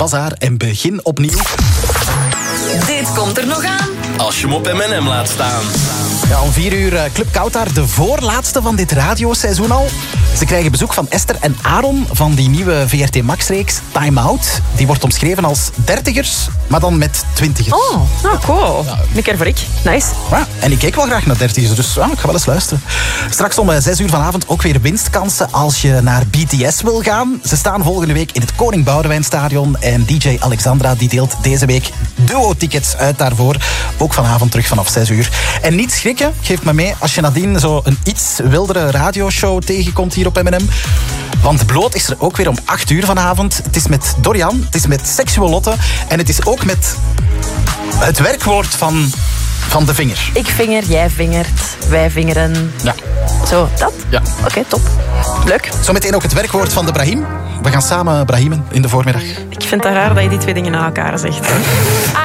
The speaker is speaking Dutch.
Bazaar en begin opnieuw. Dit komt er nog aan. Als je hem op M&M laat staan. Ja, om 4 uur Club Kautar, de voorlaatste van dit radioseizoen al. Ze krijgen bezoek van Esther en Aaron van die nieuwe VRT Max-reeks Time Out. Die wordt omschreven als dertigers, maar dan met twintigers. Oh, cool. Een keer voor ik. Nice. Ja, en ik keek wel graag naar dertigers, dus ja, ik ga wel eens luisteren. Straks om 6 uur vanavond ook weer winstkansen als je naar BTS wil gaan. Ze staan volgende week in het Koning Boudewijnstadion en DJ Alexandra die deelt deze week duo-tickets uit daarvoor. Ook vanavond terug vanaf 6 uur. En niet schrikken, geef me mee als je nadien zo een iets wildere radioshow tegenkomt hier op M&M. Want Bloot is er ook weer om 8 uur vanavond. Het is met Dorian, het is met Seksuolotte en het is ook met het werkwoord van de vinger. Ik vinger, jij vingert, wij vingeren. Ja. Zo, dat? Ja. Oké, top. Leuk. Zometeen ook het werkwoord van de Brahim. We gaan samen Brahimen in de voormiddag. Ik vind het raar dat je die twee dingen na elkaar zegt.